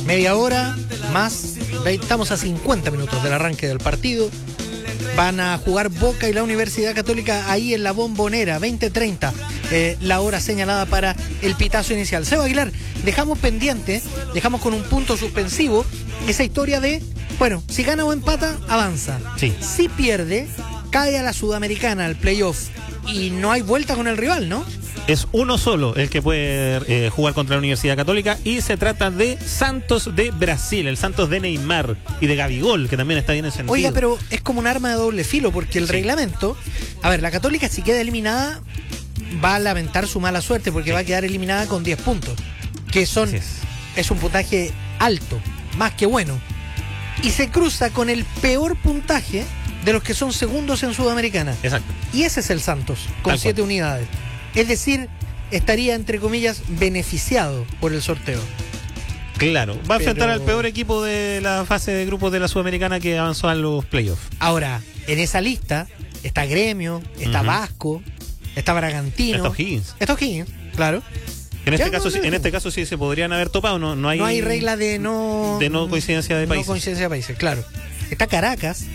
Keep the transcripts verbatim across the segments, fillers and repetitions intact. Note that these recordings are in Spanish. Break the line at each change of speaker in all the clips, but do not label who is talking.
Media hora más, estamos a cincuenta minutos del arranque del partido. Van a jugar Boca y la Universidad Católica ahí en la Bombonera, veinte treinta, eh, la hora señalada para el pitazo inicial. Seba Aguilar, dejamos pendiente, dejamos con un punto suspensivo esa historia de, bueno, si gana o empata, avanza.
Sí.
Si pierde, cae a la Sudamericana, al playoff, y no hay vuelta con el rival, ¿no?
Es uno solo el que puede eh, jugar contra la Universidad Católica y se trata de Santos de Brasil, el Santos de Neymar y de Gabigol, que también está bien encendido.
Oiga, pero es como un arma de doble filo, porque el
sí.
reglamento, a ver, la Católica si queda eliminada va a lamentar su mala suerte porque sí. va a quedar eliminada con diez puntos, que son es. es un puntaje alto, más que bueno, y se cruza con el peor puntaje de los que son segundos en Sudamericana.
Exacto.
Y ese es el Santos, con siete unidades. Es decir, estaría, entre comillas, beneficiado por el sorteo.
Claro, va a enfrentar
Pero...
al peor equipo de la fase de grupos de la Sudamericana que avanzó a los playoffs.
Ahora, en esa lista está Gremio, está uh-huh. Vasco, está Bragantino.
Está O'Higgins.
Está O'Higgins, claro.
En este,
ya,
caso,
no, no,
en este caso sí se podrían haber topado, no, no hay...
No hay regla de no...
De no coincidencia de países.
No coincidencia de países, claro. Está Caracas.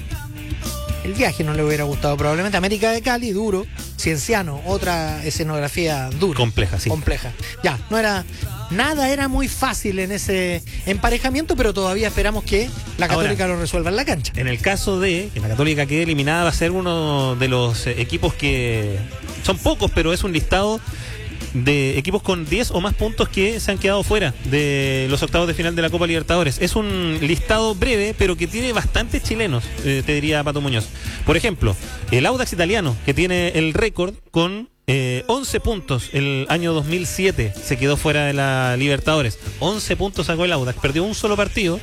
El viaje no le hubiera gustado probablemente. América de Cali, duro. Cienciano, otra escenografía dura.
Compleja, sí.
Compleja. Ya, no era... Nada era muy fácil en ese emparejamiento, pero todavía esperamos que la Católica Ahora, lo resuelva en la cancha.
En el caso de que la Católica quede eliminada, va a ser uno de los equipos que... Son pocos, pero es un listado de equipos con diez o más puntos que se han quedado fuera de los octavos de final de la Copa Libertadores. Es un listado breve, pero que tiene bastantes chilenos, eh, te diría Pato Muñoz. Por ejemplo, el Audax italiano, que tiene el récord con eh, once puntos el año dos mil siete, se quedó fuera de la Libertadores. once puntos sacó el Audax, perdió un solo partido.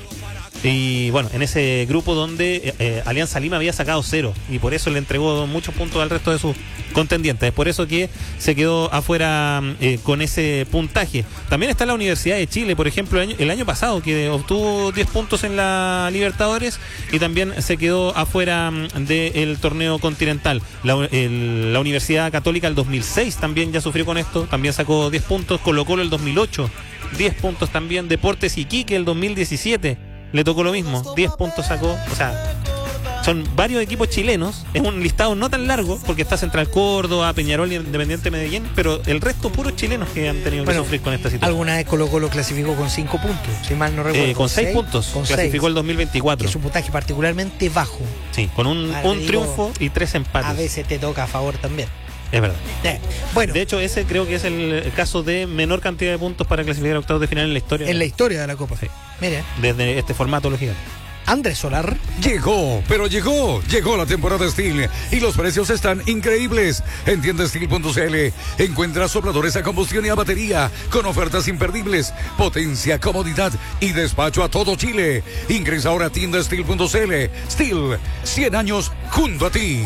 Y bueno, en ese grupo donde eh, Alianza Lima había sacado cero y por eso le entregó muchos puntos al resto de sus contendientes. Es por eso que se quedó afuera eh, con ese puntaje. También está la Universidad de Chile, por ejemplo, el año, el año pasado, que obtuvo diez puntos en la Libertadores y también se quedó afuera del torneo continental. La, el, la Universidad Católica el dos mil seis también ya sufrió con esto, también sacó diez puntos. Colo-Colo el dos mil ocho, diez puntos también. Deportes Iquique el dos mil diecisiete. Le tocó lo mismo, diez puntos sacó. O sea, son varios equipos chilenos. Es un listado no tan largo, porque está Central Córdoba, Peñarol y Independiente Medellín, pero el resto puros chilenos que han tenido
bueno,
que sufrir con esta situación.
Alguna vez Colo Colo clasificó con cinco puntos, si mal no recuerdo.
Eh, con seis puntos,
con
clasificó
seis,
el dos mil veinticuatro.
Que es un puntaje particularmente bajo.
Sí, con un,
Vale,
un
digo,
triunfo y tres empates.
A veces te toca a favor también.
Es verdad.
Eh, bueno,
de hecho, ese creo que es el caso de menor cantidad de puntos para clasificar a octavos de final en la historia.
En la historia de la Copa.
Sí.
Mire.
Desde este formato lo gigante.
Andrés Solar.
Llegó, pero llegó, llegó la temporada Steel y los precios están increíbles. En tienda steel punto c l encuentra sopladores a combustión y a batería con ofertas imperdibles, potencia, comodidad y despacho a todo Chile. Ingresa ahora a tienda steel punto c l. Steel, cien años junto a ti.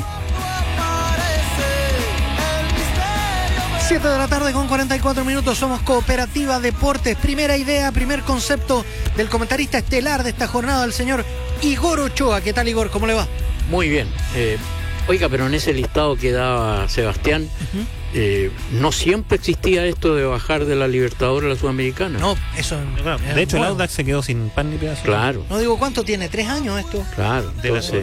siete de la tarde con cuarenta y cuatro minutos, somos Cooperativa Deportes. Primera idea, primer concepto del comentarista estelar de esta jornada, el señor Igor Ochoa. ¿Qué tal, Igor? ¿Cómo le va?
Muy bien. Eh, oiga, pero en ese listado que daba Sebastián, uh-huh. eh, no siempre existía esto de bajar de la Libertadores a la Sudamericana.
No, eso...
Claro, de hecho, bueno. El Audax se quedó sin pan ni pedazo.
Claro.
No digo cuánto tiene, tres años esto.
Claro, entonces...